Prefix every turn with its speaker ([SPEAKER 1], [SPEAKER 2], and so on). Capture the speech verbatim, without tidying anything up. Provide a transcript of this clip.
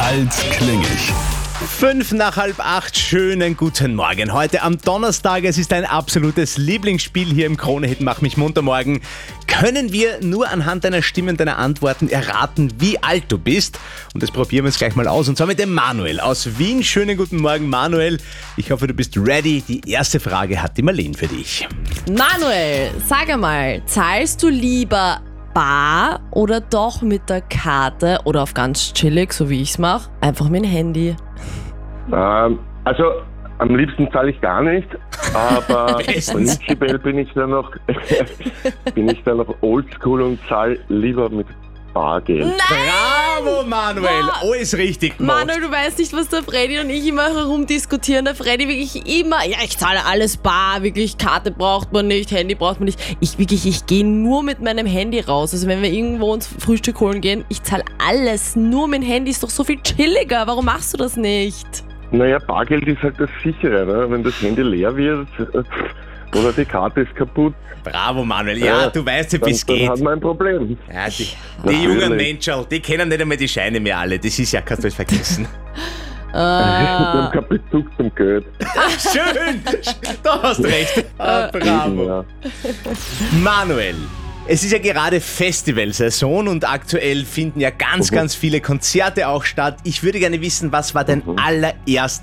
[SPEAKER 1] Alt klingig.
[SPEAKER 2] Fünf nach halb acht, schönen guten Morgen. Heute am Donnerstag, es ist ein absolutes Lieblingsspiel hier im Krone-Hit Mach mich munter morgen. Können wir nur anhand deiner Stimmen, deiner Antworten erraten, wie alt du bist? Und das probieren wir jetzt gleich mal aus. Und zwar mit dem Manuel aus Wien. Schönen guten Morgen, Manuel. Ich hoffe, du bist ready. Die erste Frage hat die Marlene für dich.
[SPEAKER 3] Manuel, sag einmal, zahlst du lieber bar oder doch mit der Karte oder auf ganz chillig, so wie ich es mache, einfach mit dem Handy?
[SPEAKER 4] Ähm, also am liebsten zahle ich gar nicht, aber prinzipiell bin ich da noch bin ich da noch oldschool und zahle lieber mit Bargeld.
[SPEAKER 2] Bravo, Manuel.
[SPEAKER 3] Boah.
[SPEAKER 2] Alles richtig gemacht.
[SPEAKER 3] Manuel, du weißt nicht, was der Freddy und ich immer herumdiskutieren. Der Freddy wirklich immer, ja, ich zahle alles bar, wirklich, Karte braucht man nicht, Handy braucht man nicht. Ich wirklich, ich gehe nur mit meinem Handy raus. Also wenn wir irgendwo uns Frühstück holen gehen, ich zahle alles nur mit dem Handy, ist doch so viel chilliger. Warum machst du das nicht?
[SPEAKER 4] Naja, Bargeld ist halt das sichere, ne? Wenn das Handy leer wird oder die Karte ist kaputt,
[SPEAKER 2] Bravo, Manuel. Ja,
[SPEAKER 4] Ja,
[SPEAKER 2] du weißt ja, wie
[SPEAKER 4] dann,
[SPEAKER 2] es
[SPEAKER 4] dann
[SPEAKER 2] geht.
[SPEAKER 4] hat man ein Problem.
[SPEAKER 2] Ja, die, die
[SPEAKER 4] Natürlich.
[SPEAKER 2] jungen Menschen, die kennen nicht einmal die Scheine mehr alle. Das ist ja, kannst du nicht vergessen.
[SPEAKER 4] Ich habe keinen Bezug zum Geld.
[SPEAKER 2] Schön, du hast recht. Ah, bravo.
[SPEAKER 4] Ja.
[SPEAKER 2] Manuel, es ist ja gerade Festivalsaison und aktuell finden ja ganz,
[SPEAKER 4] Mhm.
[SPEAKER 2] ganz viele Konzerte auch statt. Ich würde gerne wissen, was war dein
[SPEAKER 4] Mhm.
[SPEAKER 2] allererster